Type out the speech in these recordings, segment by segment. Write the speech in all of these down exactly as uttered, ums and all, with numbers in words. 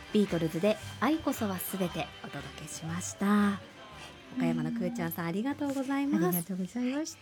ビートルズで愛こそはすべてお届けしました。岡山のくーちゃんさん、ありがとうございます。 ありがとうございました。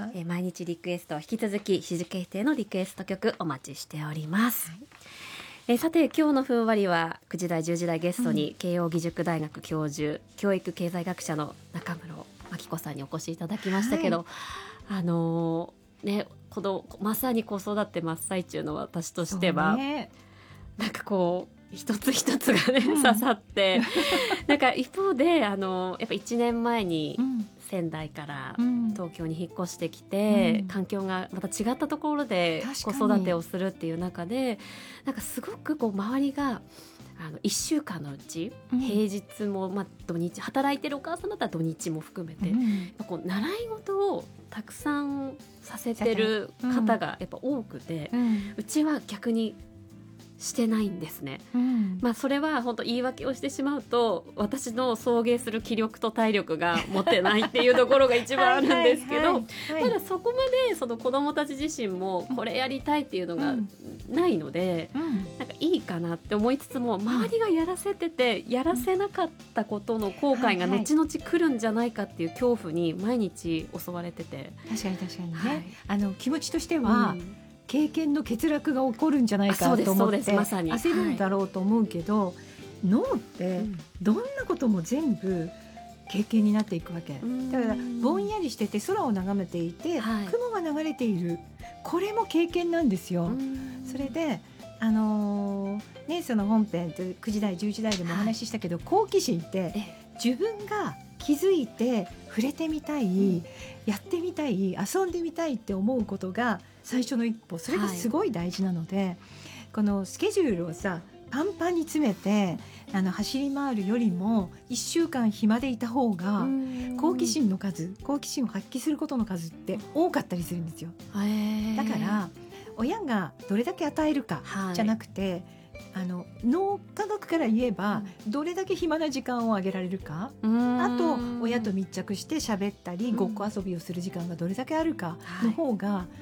え毎日リクエスト、引き続き日付指定のリクエスト曲お待ちしております、はい。えさて今日のふんわりはくじ台じゅうじ台ゲストに、うん、慶應義塾大学教授教育経済学者の中室真紀子さんにお越しいただきましたけど、はい、あのー、ねこのまさに子育て真っ最中の私としては、ね、なんかこう一つ一つがね、うん、刺さってなんか一方であのやっぱいちねんまえに仙台から東京に引っ越してきて、うん、環境がまた違ったところで子育てをするっていう中でなんかすごくこう周りがあのいっしゅうかんのうち、うん、平日も、まあ、土日働いてるお母さんだったら土日も含めて、うん、こう習い事をたくさんさせてる方がやっぱ多くて、うん、うちは逆にしてないんですね、うんまあ、それは本当言い訳をしてしまうと私の送迎する気力と体力が持てないっていうところが一番あるんですけどただそこまでその子どもたち自身もこれやりたいっていうのがないので、うん、なんかいいかなって思いつつも周りがやらせててやらせなかったことの後悔が後々来るんじゃないかっていう恐怖に毎日襲われてて確かに確かにね、はい、あの気持ちとしては、うん経験の欠落が起こるんじゃないかと思ってまさに焦るんだろうと思うけど、はい、脳ってどんなことも全部経験になっていくわけ、うん、だからぼんやりしてて空を眺めていて、はい、雲が流れているこれも経験なんですよ、うん、それであのーね、その本編くじ台じゅうじ台でもお話ししたけど、はい、好奇心って自分が気づいて触れてみたい、うん、やってみたい遊んでみたいって思うことが最初の一歩それがすごい大事なので、はい、このスケジュールをさパンパンに詰めてあの走り回るよりもいっしゅうかん暇でいた方が好奇心の数好奇心を発揮することの数って多かったりするんですよ。だから親がどれだけ与えるかじゃなくて、はい、あの脳科学から言えば、うん、どれだけ暇な時間をあげられるかあと親と密着して喋ったり、うん、ごっこ遊びをする時間がどれだけあるかの方が、はい、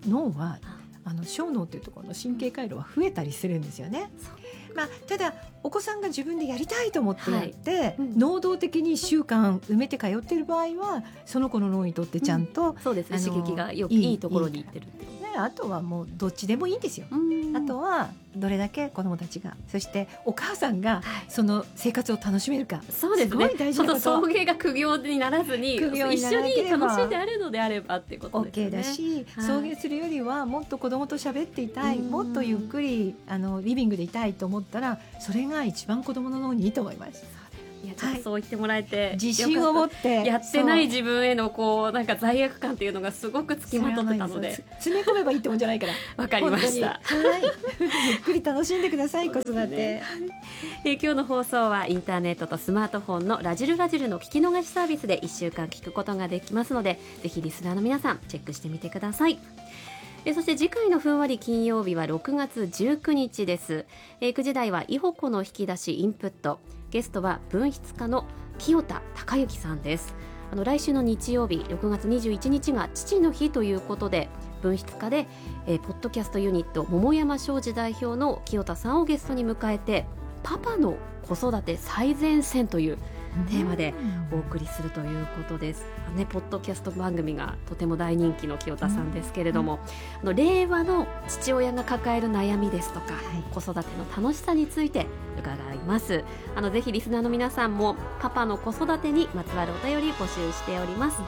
脳はあの小脳というところの神経回路は増えたりするんですよね。まあ、ただお子さんが自分でやりたいと思ってやって、はいうん、能動的にいっしゅうかん埋めて通っている場合はその子の脳にとってちゃんと、 うん、そうですね、刺激がよくいい、いいところに行ってるっていう、 ね、あとはもうどっちでもいいんですよ。あとはどれだけ子どもたちがそしてお母さんがその生活を楽しめるか、はい、 そうですね、すごい大事なこと。送迎が苦行にならずに一緒に楽しんであるのであればっていうことですね。 OK だし、はい、送迎するよりはもっと子どもと喋っていたい、もっとゆっくりあのリビングでいたいと思ったらそれが一番子どもの脳にいいと思います。 いやちょっとそう言ってもらえて、はい、 自信を持ってやってない自分へのこうなんか罪悪感っていうのがすごくつきまとってたので詰め込めばいいってもんじゃないからわかりました、 はい、ゆっくり楽しんでください子育て、ねえー、今日の放送はインターネットとスマートフォンのラジルラジルの聞き逃しサービスでいっしゅうかん聞くことができますのでぜひリスナーの皆さんチェックしてみてください。えそして次回のふんわり金曜日はろくがつじゅうくにちです。えー、くじ台はいほこの引き出しインプット、ゲストは文筆家の清田孝之さんです。あの来週の日曜日ろくがつにじゅういちにちが父の日ということで文筆家で、えー、ポッドキャストユニット桃山商事代表の清田さんをゲストに迎えてパパの子育て最前線というテーマでお送りするということです、ね、ポッドキャスト番組がとても大人気の清田さんですけれども、あの令和の父親が抱える悩みですとか、はい、子育ての楽しさについて伺います。あのぜひリスナーの皆さんもパパの子育てにまつわるお便り募集しております、はい、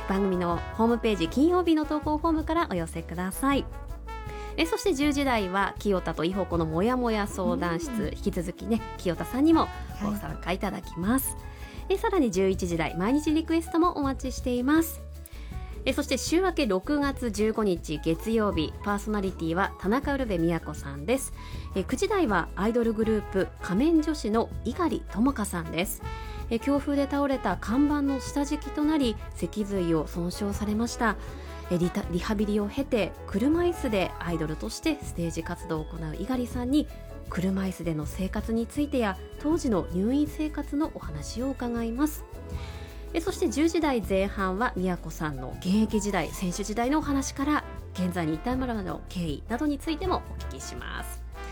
番組のホームページ金曜日の投稿フォームからお寄せください。えそしてじゅうじ台は清田といほこのもやもや相談室、うん、引き続きね清田さんにもご参加いただきます、はい、えさらにじゅういちじ台毎日リクエストもお待ちしています。えそして週明けろくがつじゅうごにち月曜日パーソナリティは田中ウルヴェ都さんです。えくじ台はアイドルグループ仮面女子の猪狩智香さんです。え強風で倒れた看板の下敷きとなり脊髄を損傷されました。リ, リハビリを経て車椅子でアイドルとしてステージ活動を行う猪狩さんに車椅子での生活についてや当時の入院生活のお話を伺います。えそしてじゅうじ台前半は都さんの現役時代選手時代のお話から現在に至るまでの経緯などについてもお聞きします。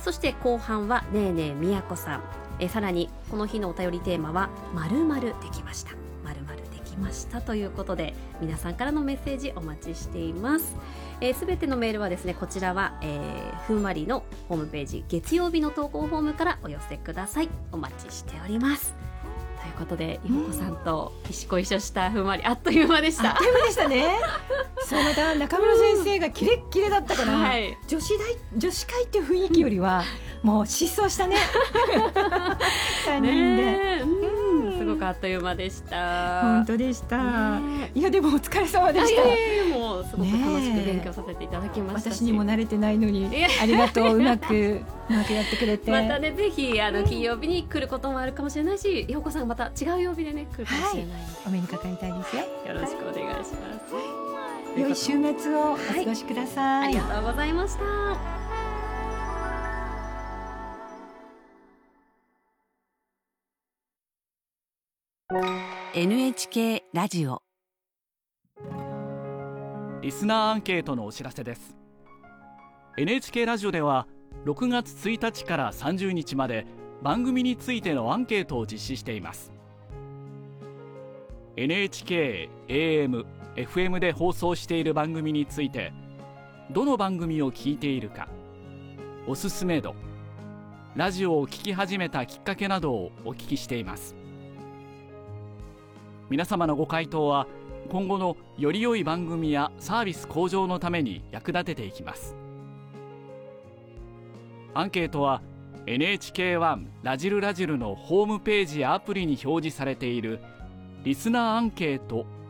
そして後半はねえねえみやこさん、えさらにこの日のお便りテーマは〇〇できました、〇〇できましたということで、皆さんからのメッセージお待ちしています。すべ、えー、てのメールはですね、こちらは、えー、ふんわりのホームページ月曜日の投稿フォームからお寄せください。お待ちしております。ということで、ようこさんと一緒一緒したふんわり、あっという間でした。 あっという間でしたね。そうまた中村先生がキレッキレだったから、はい、女子大女子会っていう雰囲気よりはもう失踪したね。さんにんで、ね、 うん、すごくあっという間でした。 本当でした、ね、いやでもお疲れ様でした。 もうすごく楽しく勉強させていただきましたし、 私にも慣れてないのにありがとう。うまくうまくやってくれて、 またね、ぜひあの金曜日に来ることもあるかもしれないし、ようこさんがまた違う曜日でね来るかもしれないので、はい、 お目にかかりたいですよ。 よろしくお願いします。 はい、良い週末をお過ごしください。 はい、ありがとうございました。 エヌエイチケー ラジオリスナーアンケートのお知らせです。 エヌエイチケー ラジオではろくがつついたちからさんじゅうにちまで番組についてのアンケートを実施しています。 エヌエイチケー エーエム、エフエム で放送している番組について、どの番組を聞いているか、おすすめ度、ラジオを聞き始めたきっかけなどをお聞きしています。皆様のご回答は今後のより良い番組やサービス向上のために役立てていきます。アンケートは エヌエイチケーワン ラジルラジルのホームページやアプリに表示されているリスナーアンケート